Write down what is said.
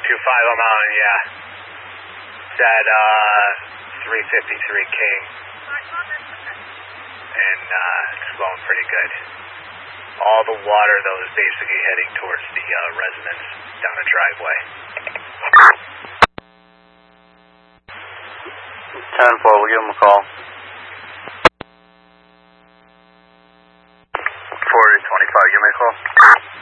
I'm on, yeah. It's at 353 King. And it's flowing pretty good. All the water, though, is basically heading towards the residence down the driveway. 10-4, we'll give him a call. 40-25, give me a call.